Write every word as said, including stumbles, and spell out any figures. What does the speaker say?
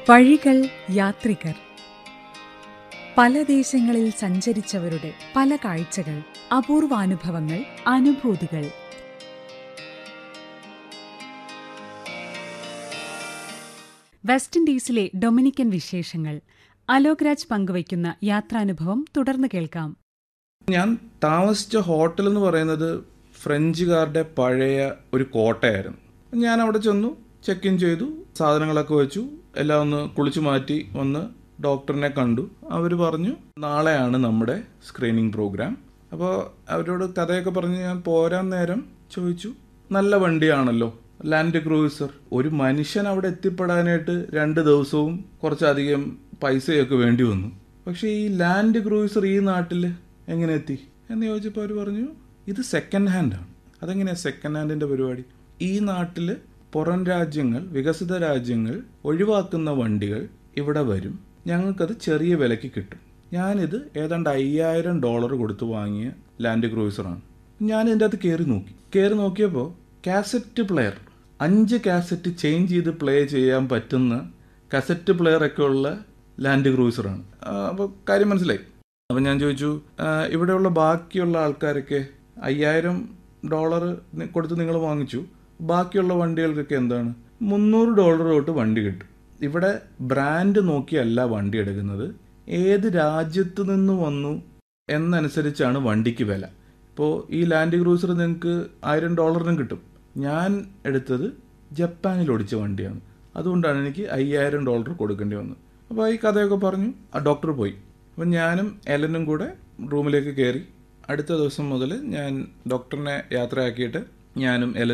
വഴികൾ, യാത്രികർ. പല ദേശങ്ങളിൽ സഞ്ചരിച്ചവരുടെ പല കാഴ്ചകൾ, അപൂർവാനുഭവങ്ങൾ, അനുഭൂതികൾ. വെസ്റ്റ് ഇൻഡീസിലെ ഡൊമിനിക്കൻ വിശേഷങ്ങൾ അലോക് രാജ് പങ്കുവയ്ക്കുന്ന യാത്രാനുഭവം തുടർന്ന് കേൾക്കാം. ഞാൻ താമസിച്ച ഹോട്ടൽ എന്ന് പറയുന്നത് ഫ്രഞ്ചുകാരുടെ പഴയ ഒരു കോട്ടയായിരുന്നു. ഞാൻ അവിടെ ചെന്നു, ചെക്ക് ഇൻ ചെയ്തു, സാധനങ്ങളൊക്കെ വെച്ചു, എല്ലാം ഒന്ന് കുളിച്ചു മാറ്റി വന്ന് ഡോക്ടറിനെ കണ്ടു. അവർ പറഞ്ഞു നാളെയാണ് നമ്മുടെ സ്ക്രീനിങ് പ്രോഗ്രാം. അപ്പോൾ അവരോട് കഥയൊക്കെ പറഞ്ഞ് ഞാൻ പോരാൻ നേരം ചോദിച്ചു, നല്ല വണ്ടിയാണല്ലോ ലാൻഡ് ക്രൂയിസർ. ഒരു മനുഷ്യൻ അവിടെ എത്തിപ്പെടാനായിട്ട് രണ്ട് ദിവസവും കുറച്ചധികം പൈസയൊക്കെ വേണ്ടി വന്നു. പക്ഷേ ഈ ലാൻഡ് ക്രൂയിസർ ഈ നാട്ടിൽ എങ്ങനെ എത്തി എന്ന് ചോദിച്ചപ്പോൾ അവർ പറഞ്ഞു ഇത് സെക്കൻഡ് ഹാൻഡാണ്. അതെങ്ങനെയാണ് സെക്കൻഡ് ഹാൻഡിൻ്റെ പരിപാടി? ഈ നാട്ടിൽ പുറം രാജ്യങ്ങൾ, വികസിത രാജ്യങ്ങൾ ഒഴിവാക്കുന്ന വണ്ടികൾ ഇവിടെ വരും, ഞങ്ങൾക്കത് ചെറിയ വിലയ്ക്ക് കിട്ടും. ഞാനിത് ഏതാണ്ട് അയ്യായിരം ഡോളർ കൊടുത്ത് വാങ്ങിയ ലാൻഡ് ക്രൂയിസറാണ്. ഞാൻ ഇതിൻ്റെ അകത്ത് കയറി നോക്കി കയറി നോക്കിയപ്പോൾ കാസറ്റ് പ്ലെയർ, അഞ്ച് കാസറ്റ് ചേഞ്ച് ചെയ്ത് പ്ലേ ചെയ്യാൻ പറ്റുന്ന കാസറ്റ് പ്ലെയറൊക്കെ ഉള്ള ലാൻഡ് ക്രൂയിസറാണ്. അപ്പോൾ കാര്യം മനസ്സിലായി. അപ്പം ഞാൻ ചോദിച്ചു, ഇവിടെയുള്ള ബാക്കിയുള്ള ആൾക്കാരൊക്കെ അയ്യായിരം ഡോളർ കൊടുത്ത് നിങ്ങൾ വാങ്ങിച്ചു, ബാക്കിയുള്ള വണ്ടികൾക്കൊക്കെ എന്താണ്? മുന്നൂറ് ഡോളർ തൊട്ട് വണ്ടി കിട്ടും. ഇവിടെ ബ്രാൻഡ് നോക്കിയല്ല വണ്ടി എടുക്കുന്നത്, ഏത് രാജ്യത്ത് നിന്ന് വന്നു എന്നനുസരിച്ചാണ് വണ്ടിക്ക് വില. ഇപ്പോൾ ഈ ലാൻഡ് ക്രൂസർ നിങ്ങൾക്ക് ആയിരം ഡോളറിനും കിട്ടും. ഞാൻ എടുത്തത് ജപ്പാനിൽ ഓടിച്ച വണ്ടിയാണ്, അതുകൊണ്ടാണ് എനിക്ക് അയ്യായിരം ഡോളർ കൊടുക്കേണ്ടി വന്നത്. അപ്പോൾ ഈ കഥയൊക്കെ പറഞ്ഞു. ആ ഡോക്ടർ പോയി. അപ്പം ഞാനും എലനും കൂടെ റൂമിലേക്ക് കയറി. അടുത്ത ദിവസം മുതൽ ഞാൻ ഡോക്ടറിനെ യാത്രയാക്കിയിട്ട് ഞാനും എലനും